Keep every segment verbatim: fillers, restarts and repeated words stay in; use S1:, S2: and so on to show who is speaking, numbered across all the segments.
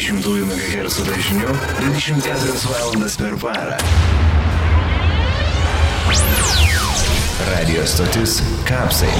S1: dvidešimt megahercų dažniu dvidešimt keturias valandas per parą. Radio stotis Kapsai.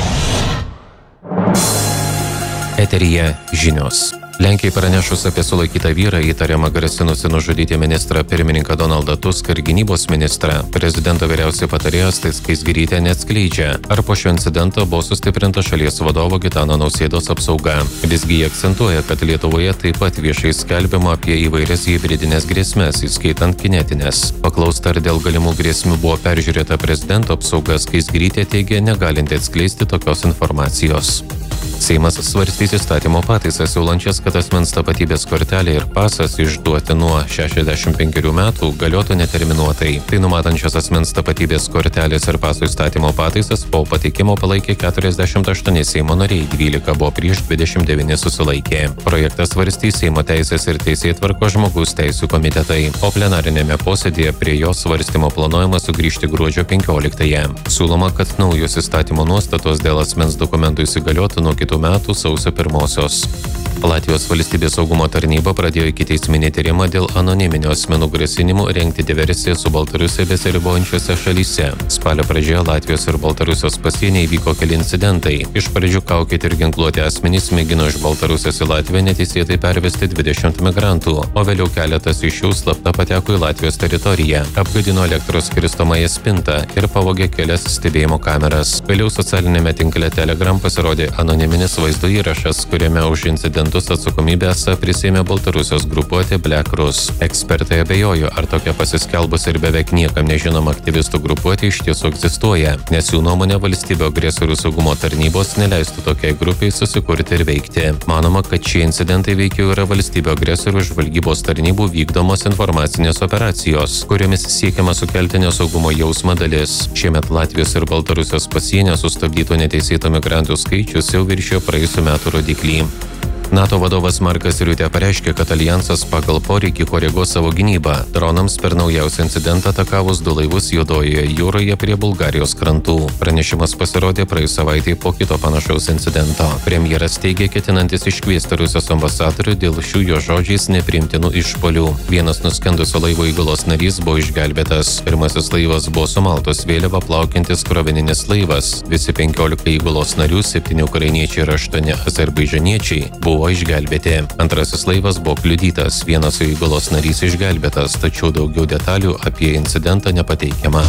S2: Eteryje žinios. Lenkijai pranešus apie sulaikytą vyrą įtariamą grasinusi nužudyti ministrą pirmininką Donaldą Tuską ir gynybos ministrą, prezidento vyriausioji patarėja Asta Skaisgirytė neatskleidžia, ar po šio incidento buvo sustiprinta šalies vadovo Gitano Nausėdos apsauga. Visgi jie akcentuoja, kad Lietuvoje taip pat viešai skelbiama apie įvairias hibridinės grėsmes, įskaitant kinetinės. Paklausta, ar dėl galimų grėsmių buvo peržiūrėta prezidento apsauga, Skaisgirytė teigė negalinti atskleisti tokios informacijos. Seimas svarstys įstatymo pataisas siūlančias, kad asmens tapatybės kortelė ir pasas išduoti nuo šešiasdešimt penkerių metų galiotų neterminuotai. Tai numatančias asmens tapatybės kortelės ir paso įstatymo pataisas po pateikimo palaikė keturiasdešimt aštuoni Seimo nariai, dvylika buvo prieš, dvidešimt devyni susilaikė. Projektas svarstys Seimo teisės ir teisėtvarkos žmogaus teisių komitetai, o plenarinėme posėdėje prie jo svarstymo planuojama sugrįžti gruodžio penkioliktąją. Siūloma, kad naujos įstatymo nuostatos dėl asmens dokumentų įsigaliotų nuo kitų metų sausio pirmosios. Latvijos valstybės saugumo tarnyba pradėjo ikiteisminį tyrimą dėl anoniminio asmenų grasinimų rengti diversiją su Baltarusija besiribojančiose šalyse. Spalio pradžioje Latvijos ir Baltarusijos pasienyje įvyko keli incidentai. Iš pradžių kaukėti ir ginkluoti asmenys mėgino iš Baltarusijos į Latviją neteisėtai pervesti dvidešimt migrantų, o vėliau keletas iš jų slapta pateko į Latvijos teritoriją, apgadino elektros skirstomąją spintą ir pavogė kelias stebėjimo kameras. Vėliau socialinėme tinkle Telegram pasirodė anoniminis vaizdo įrašas, kuriame už incidentus atsakomybę esą prisėmė Baltarusijos grupuotė Black Rus. Ekspertai abejojo, ar tokia pasiskelbus ir beveik niekam nežinoma aktyvistų grupuotė iš tiesų egzistuoja, nes jų nuomonė valstybių agresorių saugumo tarnybos neleistų tokiai grupiai susikurti ir veikti. Manoma, kad šie incidentai veikiau yra valstybių agresorių žvalgybos tarnybų vykdomos informacinės operacijos, kuriomis siekiama sukelti nesaugumo jausmą dalis. Šiemet Latvijos ir Baltarusijos pasienio sustabdytų neteisėtų migrantų skaičius jau viršijo praėjusių metų rodiklį. NATO vadovas Markas Riutė pareiškė, kad alijansas pagal poreikį koreguos savo gynybą, dronams per naujausią incidentą atakavus du laivus Juodojoje jūroje prie Bulgarijos krantų. Pranešimas pasirodė praėjus savaitei po kito panašaus incidento. Premjeras teigė, ketinantis iškviesti Rusijos ambasadorių dėl šių jo žodžiais nepriimtinų išpuolių. Vienas nuskendusio laivo įgulos narys buvo išgelbėtas. Pirmasis laivas buvo su Maltos vėliava plaukiantis krovininis laivas. Visi penkiolika įgulos narių, septyni ukrainiečiai ir aštuoni azerbaidžaniečiai buvo išgelbėti. Antrasis laivas buvo kliudytas, vienas įgulos narys išgelbėtas, tačiau daugiau detalių apie incidentą nepateikiama.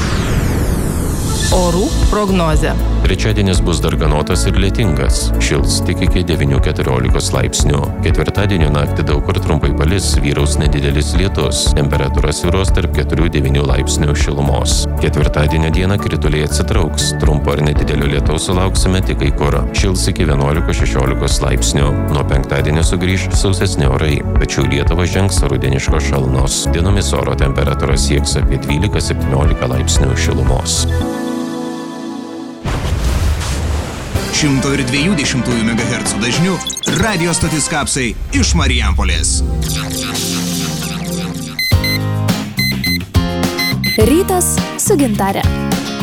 S3: Orų prognozė.
S2: Trečiadienis bus darganotas ir lietingas. Šils tik iki devynių keturiolikos laipsnių. Ketvirtadienio naktį daug kur trumpai palis, vyraus nedidelis lietus. Temperatūra svyruos tarp keturių devynių laipsnių šilumos. Ketvirtadienio dieną krituliai atsitrauks. Trumpo ar nedidelio lietaus sulauksime tik kai kur. Šils iki vienuolikos šešiolikos laipsnių. Nuo penktadienio sugrįš sausesni orai, tačiau Lietuvą žengs rudeniškos šalnos. Dienomis oro temperatūra sieks apie dvylika septyniolika laipsnių šilumos.
S4: šimto dviejų dešimtųjų megahercų dažniu radio stotis Kapsai iš Marijampolės.
S5: Rytas su Gintare.